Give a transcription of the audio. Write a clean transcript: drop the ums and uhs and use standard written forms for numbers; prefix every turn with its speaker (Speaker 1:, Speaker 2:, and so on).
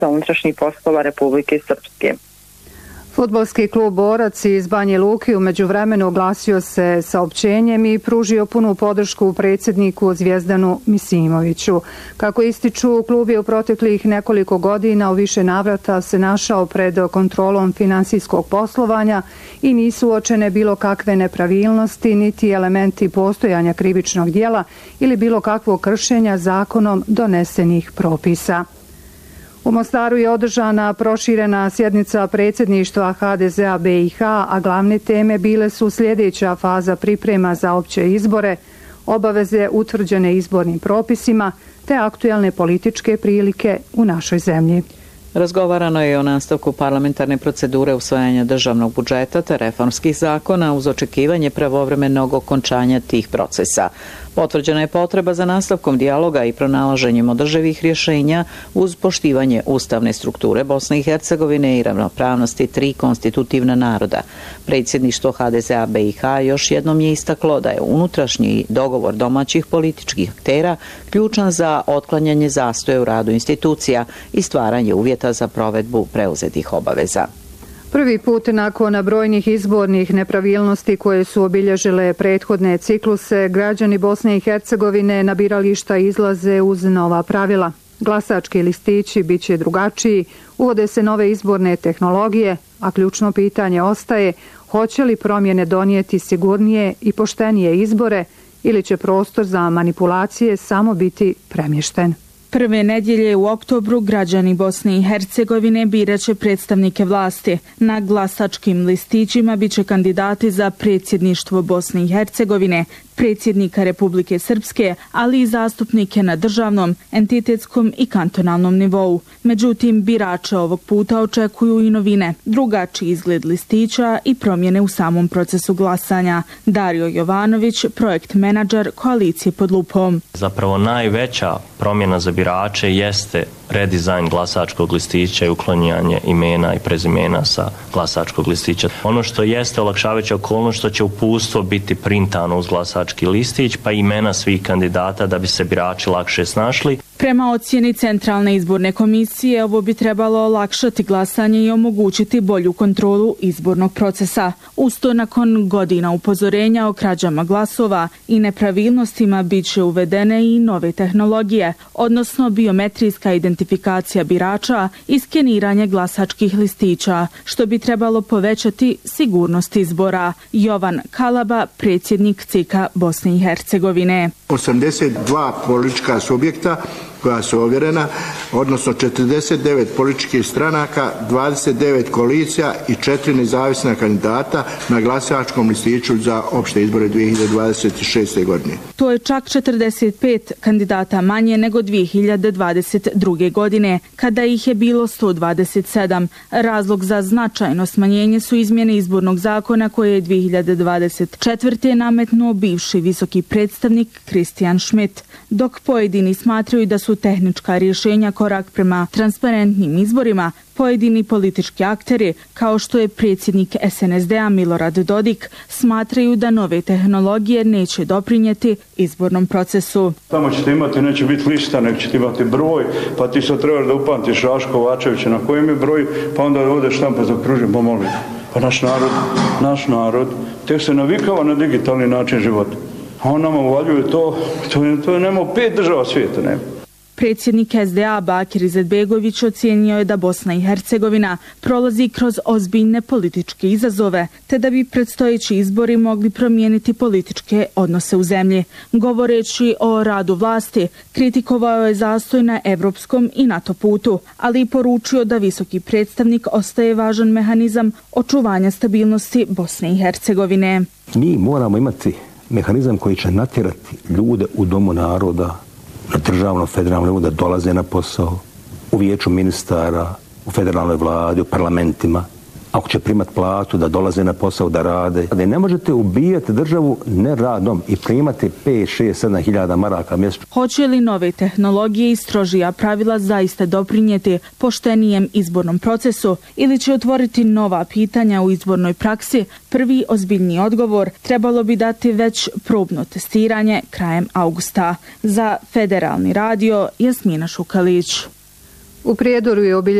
Speaker 1: Ministarstva unutrašnjih poslova Republike Srpske.
Speaker 2: Fudbalski klub Borac iz Banje Luke u međuvremenu oglasio se saopćenjem i pružio punu podršku predsjedniku Zvijezdanu Misimoviću. Kako ističu, klub je u proteklih nekoliko godina u više navrata se našao pred kontrolom finansijskog poslovanja i nisu uočene bilo kakve nepravilnosti niti elementi postojanja krivičnog djela ili bilo kakvog kršenja zakonom donesenih propisa. U Mostaru je održana proširena sjednica predsjedništva HDZ-a BiH, a glavne teme bile su sljedeća faza priprema za opće izbore, obaveze utvrđene izbornim propisima te aktualne političke prilike u našoj zemlji.
Speaker 3: Razgovarano je o nastavku parlamentarne procedure usvajanja državnog budžeta te reformskih zakona uz očekivanje pravovremenog okončanja tih procesa. Potvrđena je potreba za nastavkom dijaloga i pronalaženjem održivih rješenja uz poštivanje ustavne strukture Bosne i Hercegovine i ravnopravnosti 3 konstitutivna naroda. Predsjedništvo HDZ-a BiH još jednom je istaklo da je unutrašnji dogovor domaćih političkih aktera ključan za otklanjanje zastoja u radu institucija i stvaranje uvjeta za provedbu preuzetih obaveza.
Speaker 2: Prvi put nakon brojnih izbornih nepravilnosti koje su obilježile prethodne cikluse, građani Bosne i Hercegovine na birališta izlaze uz nova pravila. Glasački listići bit će drugačiji, uvode se nove izborne tehnologije, a ključno pitanje ostaje hoće li promjene donijeti sigurnije i poštenije izbore ili će prostor za manipulacije samo biti premješten.
Speaker 4: Prve nedjelje u oktobru građani Bosne i Hercegovine biraće predstavnike vlasti. Na glasačkim listićima biće kandidati za predsjedništvo Bosne i Hercegovine, predsjednika Republike Srpske, ali i zastupnike na državnom, entitetskom i kantonalnom nivou. Međutim, birače ovog puta očekuju i novine, drugačiji izgled listića i promjene u samom procesu glasanja. Dario Jovanović, projekt menadžer Koalicije pod lupom.
Speaker 5: Zapravo najveća promjena za birače jeste redizajn glasačkog listića i uklanjanje imena i prezimena sa glasačkog listića. Ono što jeste olakšavajuća okolnost što će uputstvo biti printano uz glasački listić pa imena svih kandidata da bi se birači lakše snašli.
Speaker 4: Prema ocjeni Centralne izborne komisije, ovo bi trebalo olakšati glasanje i omogućiti bolju kontrolu izbornog procesa. Usto nakon godina upozorenja o krađama glasova i nepravilnostima bit će uvedene i nove tehnologije, odnosno biometrijska identifikacija birača i skeniranje glasačkih listića, što bi trebalo povećati sigurnost izbora. Jovan Kalaba, predsjednik CIK-a Bosne i Hercegovine.
Speaker 6: 82 politička subjekta koja su ovjerena, odnosno 49 političkih stranaka, 29 koalicija i 4 nezavisna kandidata na glasačkom listiću za opšte izbore 2026. godine.
Speaker 4: To je čak 45 kandidata manje nego 2022. godine, kada ih je bilo 127. Razlog za značajno smanjenje su izmjene izbornog zakona koje je 2024. nametnuo bivši visoki predstavnik Kristijan Schmidt, dok pojedini smatraju da su tehnička rješenja korak prema transparentnim izborima, pojedini politički akteri, kao što je predsjednik SNSD-a Milorad Dodik, smatraju da nove tehnologije neće doprinijeti izbornom procesu.
Speaker 7: Tamo ćete imati, neće biti lista, nek ćete imati broj, pa ti sad trebaš da upamtiš Raško Kovačevića na kojem je broj, pa onda ovdje štampa zakružen, pomolim. Pa naš narod, tek se navikava na digitalni način života. A on nama uvaljuje to nema 5 država svijeta, nema.
Speaker 4: Predsjednik SDA Bakir Izetbegović ocijenio je da Bosna i Hercegovina prolazi kroz ozbiljne političke izazove, te da bi predstojeći izbori mogli promijeniti političke odnose u zemlji. Govoreći o radu vlasti, kritikovao je zastoj na evropskom i NATO putu, ali i poručio da visoki predstavnik ostaje važan mehanizam očuvanja stabilnosti Bosne i Hercegovine.
Speaker 8: Mi moramo imati mehanizam koji će natjerati ljude u Domu naroda, na državnom, federalnom nivou da dolaze na posao, u vijeću ministara, u federalnoj vladi, u parlamentima. Ako će primati platu, da dolaze na posao, da rade. Da ne možete ubijati državu neradom i primati 5, 6, 7 hiljada maraka mjesečno.
Speaker 4: Hoće li nove tehnologije i strožija pravila zaista doprinijeti poštenijem izbornom procesu ili će otvoriti nova pitanja u izbornoj praksi? Prvi ozbiljni odgovor trebalo bi dati već probno testiranje krajem augusta. Za Federalni radio, Jasmina Šukalić.
Speaker 2: U Prijedoru je